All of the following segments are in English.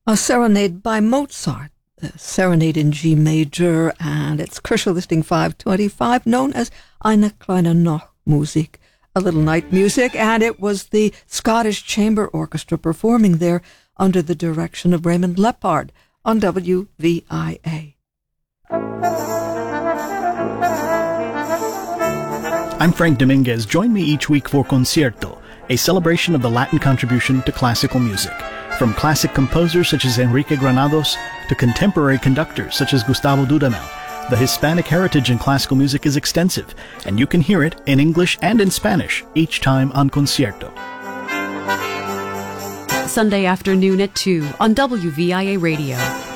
A serenade by Mozart, a serenade in G major, and it's Kircher Listing 525, known as Eine kleine Nachtmusik, a little night music, and it was the Scottish Chamber Orchestra performing there under the direction of Raymond Lepard on WVIA. I'm Frank Dominguez. Join me each week for Concierto, a celebration of the Latin contribution to classical music. From classic composers such as Enrique Granados to contemporary conductors such as Gustavo Dudamel, the Hispanic heritage in classical music is extensive, and you can hear it in English and in Spanish each time on Concierto. Sunday afternoon at 2 on WVIA Radio.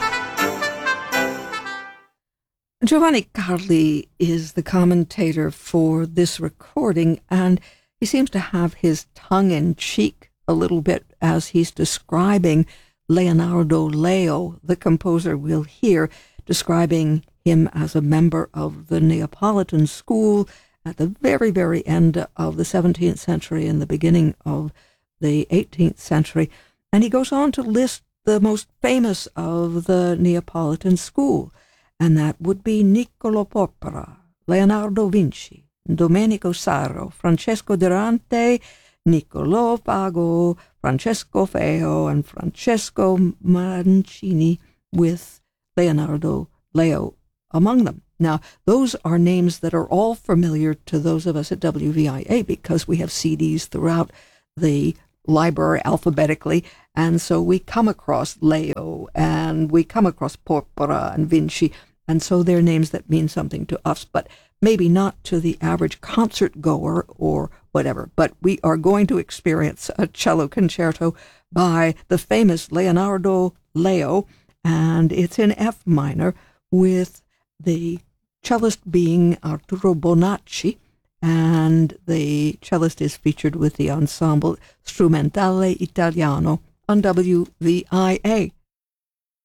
Giovanni Carli is the commentator for this recording, and he seems to have his tongue in cheek a little bit as he's describing Leonardo Leo, the composer we'll hear, describing him as a member of the Neapolitan school at the very, very end of the 17th century and the beginning of the 18th century. And he goes on to list the most famous of the Neapolitan school, and that would be Niccolo Porpora, Leonardo Vinci, Domenico Sarro, Francesco Durante, Niccolò Fago, Francesco Feo, and Francesco Mancini, with Leonardo Leo among them. Now, those are names that are all familiar to those of us at WVIA because we have CDs throughout the library alphabetically, and so we come across Leo, and we come across Porpora and Vinci, and so they're names that mean something to us, but maybe not to the average concert goer or whatever. But we are going to experience a cello concerto by the famous Leonardo Leo, and it's in F minor with the cellist being Arturo Bonacci, and the cellist is featured with the ensemble Strumentale Italiano on WVIA.